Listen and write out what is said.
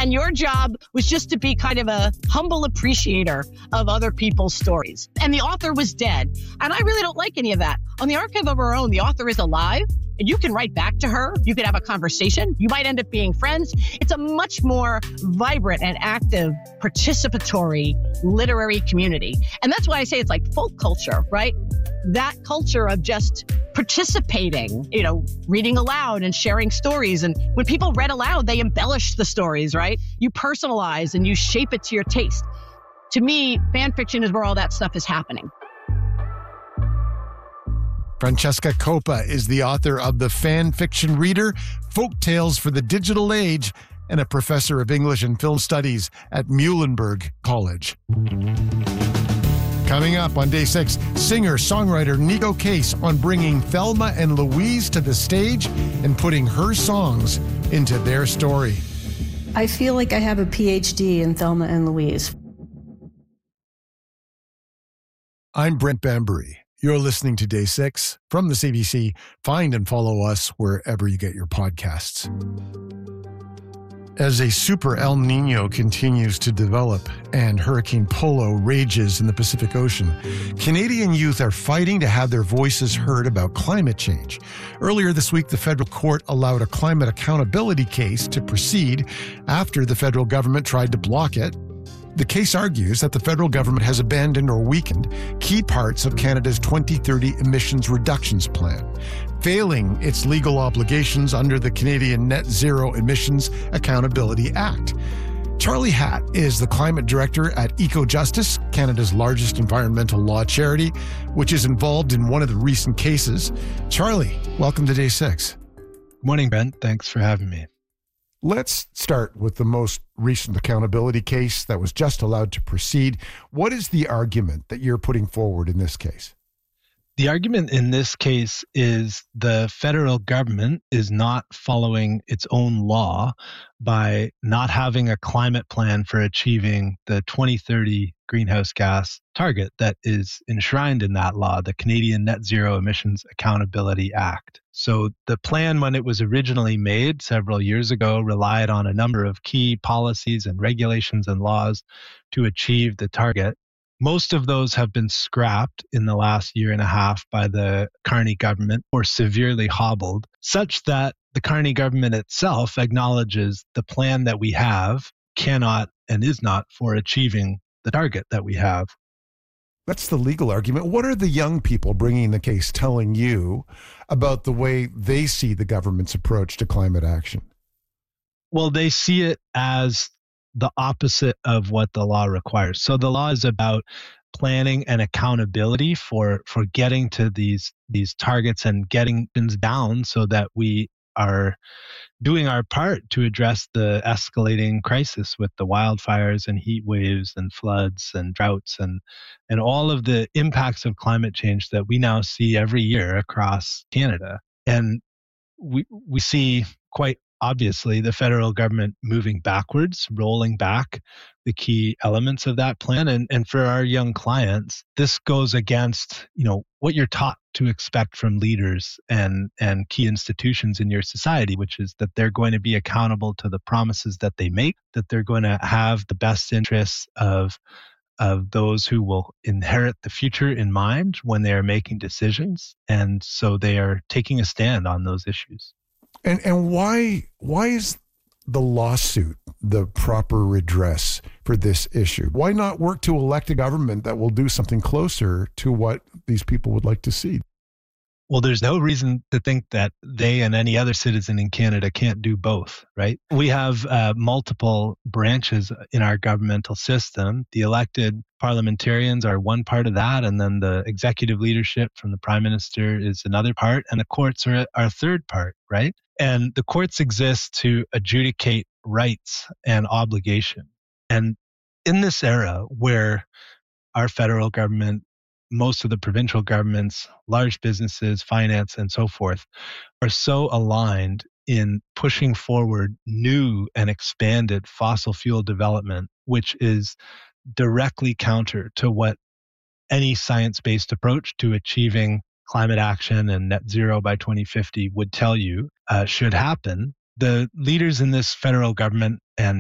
And your job was just to be kind of a humble appreciator of other people's stories. And the author was dead. And I really don't like any of that. On the Archive of Our Own, the author is alive. And you can write back to her. You can have a conversation. You might end up being friends. It's a much more vibrant and active, participatory literary community. And that's why I say it's like folk culture, right? That culture of just participating, reading aloud and sharing stories. And when people read aloud, they embellished the stories, right? You personalize and you shape it to your taste. To me, fan fiction is where all that stuff is happening. Francesca Coppa is the author of The Fan Fiction Reader, Folk Tales for the Digital Age, and a professor of English and Film Studies at Muhlenberg College. Coming up on Day 6, singer-songwriter Neko Case on bringing Thelma and Louise to the stage and putting her songs into their story. I feel like I have a PhD in Thelma and Louise. I'm Brent Bambury. You're listening to Day 6 from the CBC. Find and follow us wherever you get your podcasts. As a super El Nino continues to develop and Hurricane Polo rages in the Pacific Ocean, Canadian youth are fighting to have their voices heard about climate change. Earlier this week, the federal court allowed a climate accountability case to proceed after the federal government tried to block it. The case argues that the federal government has abandoned or weakened key parts of Canada's 2030 emissions reductions plan, failing its legal obligations under the Canadian Net Zero Emissions Accountability Act. Charlie Hatt is the climate director at EcoJustice, Canada's largest environmental law charity, which is involved in one of the recent cases. Charlie, welcome to Day 6. Morning, Brent. Thanks for having me. Let's start with the most recent accountability case that was just allowed to proceed. What is the argument that you're putting forward in this case? The argument in this case is the federal government is not following its own law by not having a climate plan for achieving the 2030 greenhouse gas target that is enshrined in that law, the Canadian Net Zero Emissions Accountability Act. So the plan, when it was originally made several years ago, relied on a number of key policies and regulations and laws to achieve the target. Most of those have been scrapped in the last year and a half by the Carney government or severely hobbled, such that the Carney government itself acknowledges the plan that we have cannot and is not for achieving the target that we have. That's the legal argument. What are the young people bringing the case telling you about the way they see the government's approach to climate action? Well, they see it as the opposite of what the law requires. So the law is about planning and accountability for getting to these targets and getting things down so that we are doing our part to address the escalating crisis with the wildfires and heat waves and floods and droughts and all of the impacts of climate change that we now see every year across Canada. And we see quite obviously the federal government moving backwards, rolling back the key elements of that plan. And for our young clients, this goes against, what you're taught to expect from leaders and key institutions in your society, which is that they're going to be accountable to the promises that they make, that they're going to have the best interests of those who will inherit the future in mind when they are making decisions. And so they are taking a stand on those issues. And why is the lawsuit the proper redress for this issue? Why not work to elect a government that will do something closer to what these people would like to see? Well, there's no reason to think that they and any other citizen in Canada can't do both, right? We have multiple branches in our governmental system. The elected parliamentarians are one part of that, and then the executive leadership from the Prime Minister is another part, and the courts are a third part, right? And the courts exist to adjudicate rights and obligation. And in this era where our federal government, most of the provincial governments, large businesses, finance, and so forth, are so aligned in pushing forward new and expanded fossil fuel development, which is directly counter to what any science-based approach to achieving climate action and net zero by 2050 would tell you should happen. The leaders in this federal government and